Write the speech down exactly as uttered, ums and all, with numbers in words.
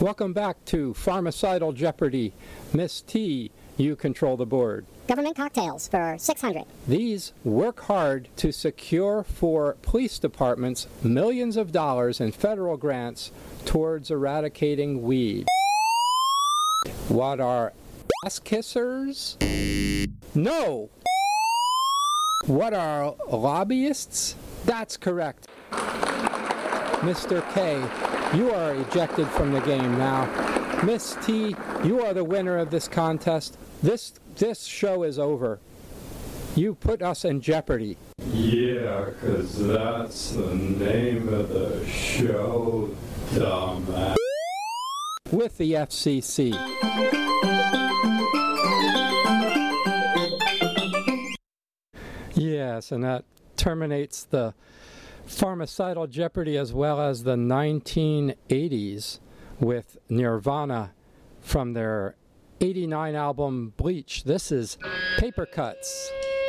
Welcome back to Pharmacidal Jeopardy. Miss T, you control the board. Government cocktails for six hundred. These work hard to secure for police departments millions of dollars in federal grants towards eradicating weed. What are ass kissers? No! What are lobbyists? That's correct. Mister K, you are ejected from the game now. Miss T, you are the winner of this contest. This this show is over. You put us in jeopardy. Yeah, 'cause that's the name of the show, dumbass. With the F C C. Yes, and that terminates the Pharmacidal Jeopardy as well as the nineteen eighties with Nirvana from their eighty-nine album Bleach. This is Paper Cuts.